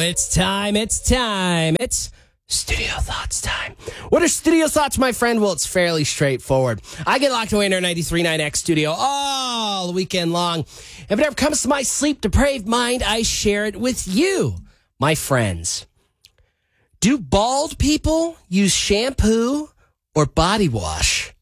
it's time. It's Studio Thoughts time. What are Studio Thoughts, my friend? Well, it's fairly straightforward. I get locked away in our 93.9X studio all weekend long. If it ever comes to my sleep-depraved mind, I share it with you, my friends. Do bald people use shampoo or body wash?